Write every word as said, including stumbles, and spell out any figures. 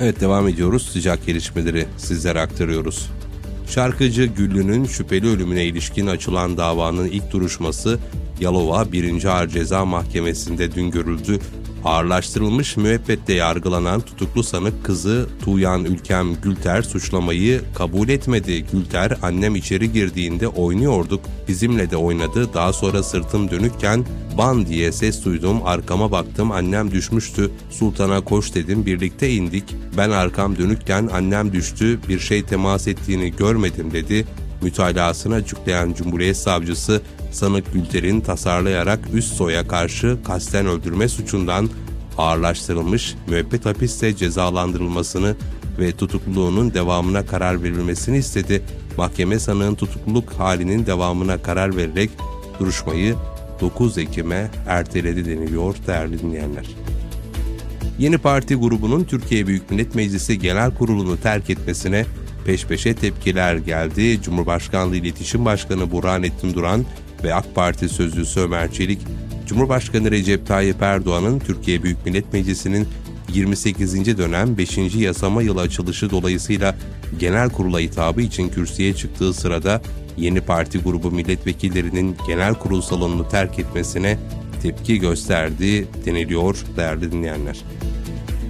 Evet, devam ediyoruz. Sıcak gelişmeleri sizlere aktarıyoruz. Şarkıcı Güllü'nün şüpheli ölümüne ilişkin açılan davanın ilk duruşması Yalova birinci Ağır Ceza Mahkemesi'nde dün görüldü. Ağırlaştırılmış müebbette yargılanan tutuklu sanık kızı Tuğyan Ülkem Gülter suçlamayı kabul etmedi. Gülter, "Annem içeri girdiğinde oynuyorduk, bizimle de oynadı. Daha sonra sırtım dönükken ban diye ses duydum, arkama baktım, annem düşmüştü. Sultan'a koş dedim, birlikte indik. Ben arkam dönükken annem düştü, bir şey temas ettiğini görmedim" dedi. Mütalasını açıklayan Cumhuriyet Savcısı, sanık Gülter'in tasarlayarak üst soya karşı kasten öldürme suçundan ağırlaştırılmış müebbet hapiste cezalandırılmasını ve tutukluluğunun devamına karar verilmesini istedi. Mahkeme sanığın tutukluluk halinin devamına karar vererek duruşmayı dokuz Ekim'e erteledi deniliyor değerli dinleyenler. Yeni Parti grubunun Türkiye Büyük Millet Meclisi Genel Kurulu'nu terk etmesine peş peşe tepkiler geldi. Cumhurbaşkanlığı İletişim Başkanı Burhanettin Duran ve AK Parti Sözcüsü Ömer Çelik, Cumhurbaşkanı Recep Tayyip Erdoğan'ın Türkiye Büyük Millet Meclisi'nin yirmi sekizinci dönem beşinci yasama yılı açılışı dolayısıyla genel kurula hitabı için kürsüye çıktığı sırada Yeni Parti grubu milletvekillerinin genel kurul salonunu terk etmesine tepki gösterdi deniliyor değerli dinleyenler.